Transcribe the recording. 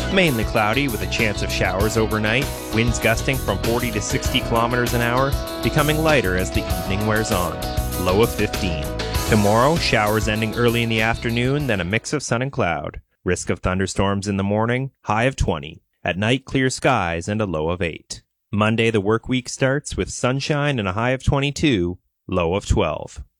Mainly cloudy with a chance of showers overnight, winds gusting from 40 to 60 kilometers an hour, becoming lighter as the evening wears on. Low of 15. Tomorrow, showers ending early in the afternoon, then a mix of sun and cloud. Risk of thunderstorms in the morning, high of 20. At night, clear skies and a low of 8. Monday, the work week starts with sunshine and a high of 22, low of 12.